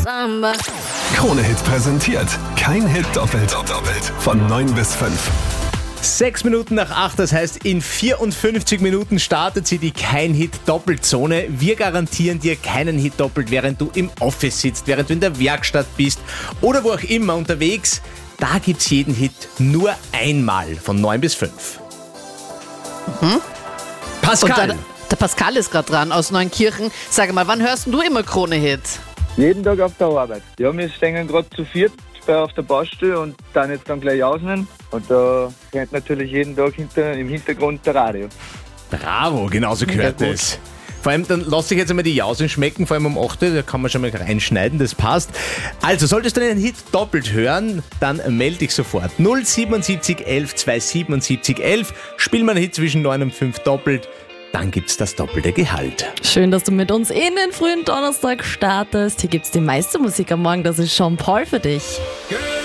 Samba. Krone-Hit präsentiert. Kein Hit doppelt. Von 9 bis 5. 6 Minuten nach 8, das heißt in 54 Minuten startet sie die Kein-Hit-Doppelzone. Wir garantieren dir keinen Hit doppelt, während du im Office sitzt, während du in der Werkstatt bist oder wo auch immer unterwegs. Da gibt's jeden Hit nur einmal von 9 bis 5. Pascal. Und der Pascal ist gerade dran aus Neunkirchen. Sag mal, wann hörst du immer Krone-Hit? Jeden Tag auf der Arbeit. Ja, wir stehen gerade zu viert auf der Baustelle und dann jetzt dann gleich ausnehmen. Und da hört natürlich jeden Tag im Hintergrund der Radio. Bravo, genauso gehört Sehr gut. es. Vor allem, dann lass dich jetzt einmal die Jausen schmecken, vor allem um 8 Uhr, da kann man schon mal reinschneiden, das passt. Also, solltest du einen Hit doppelt hören, dann melde dich sofort. 077 11 277 11, spiel mal einen Hit zwischen 9 und 5 doppelt, dann gibt's das doppelte Gehalt. Schön, dass du mit uns in den frühen Donnerstag startest. Hier gibt's die meiste Musik am Morgen. Das ist Sean Paul für dich.